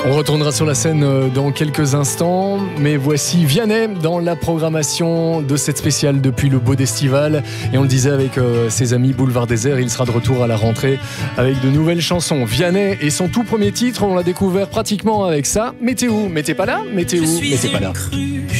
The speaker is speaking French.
On retournera sur la scène dans quelques instants, mais voici Vianney dans la programmation de cette spéciale depuis le Baud d'Estival. Et on le disait avec ses amis Boulevard Désert, il sera de retour à la rentrée avec de nouvelles chansons. Vianney et son tout premier titre, on l'a découvert pratiquement avec ça. Mais t'es où ? Mais t'es pas là ? Mais t'es où ? Mais t'es pas là ?